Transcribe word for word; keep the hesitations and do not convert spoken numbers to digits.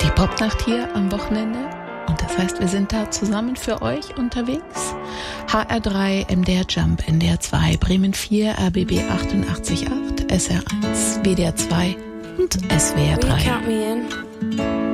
die Popnacht hier am Wochenende. Und das heißt, wir sind da zusammen für euch unterwegs. H R drei, M D R Jump, N D R zwei, Bremen vier, R B B achtundachtzig Komma acht, S R eins, W D R zwei und S W R drei.